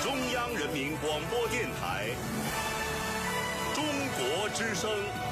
中央人民广播电台中国之声。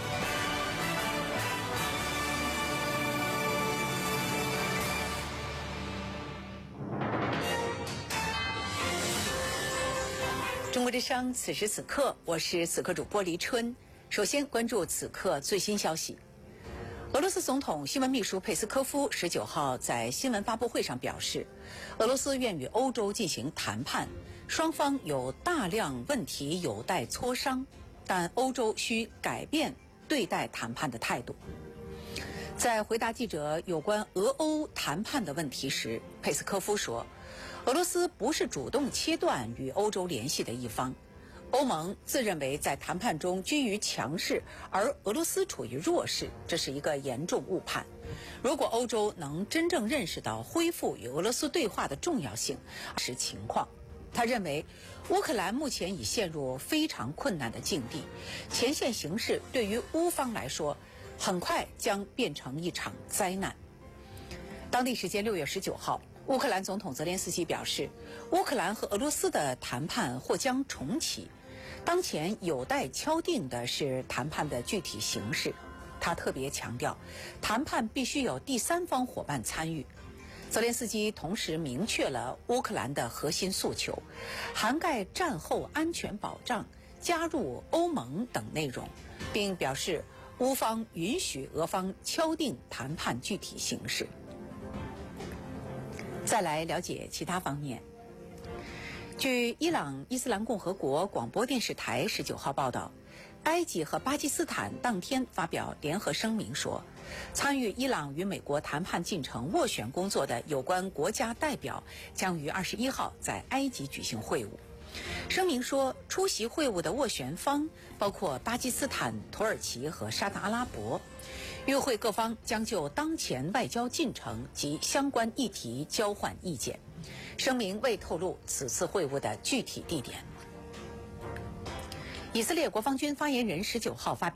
中国之声，此时此刻，我是此刻主播黎春。首先关注此刻最新消息。俄罗斯总统新闻秘书佩斯科夫19号在新闻发布会上表示，俄罗斯愿与欧洲进行谈判，双方有大量问题有待磋商，但欧洲需改变对待谈判的态度。在回答记者有关俄欧谈判的问题时，佩斯科夫说，俄罗斯不是主动切断与欧洲联系的一方，欧盟自认为在谈判中居于强势，而俄罗斯处于弱势，这是一个严重误判。如果欧洲能真正认识到恢复与俄罗斯对话的重要性是情况，他认为乌克兰目前已陷入非常困难的境地，前线形势对于乌方来说很快将变成一场灾难。当地时间6月19号，乌克兰总统泽连斯基表示，乌克兰和俄罗斯的谈判或将重启，当前有待敲定的是谈判的具体形式。他特别强调，谈判必须有第三方伙伴参与。泽连斯基同时明确了乌克兰的核心诉求，涵盖战后安全保障、加入欧盟等内容，并表示乌方允许俄方敲定谈判具体形式。再来了解其他方面。据伊朗伊斯兰共和国广播电视台19号报道，埃及和巴基斯坦当天发表联合声明说，参与伊朗与美国谈判进程斡旋工作的有关国家代表将于21号在埃及举行会晤。声明说，出席会晤的斡旋方包括巴基斯坦、土耳其和沙特阿拉伯。与会各方将就当前外交进程及相关议题交换意见。声明未透露此次会晤的具体地点。以色列国防军发言人19号发表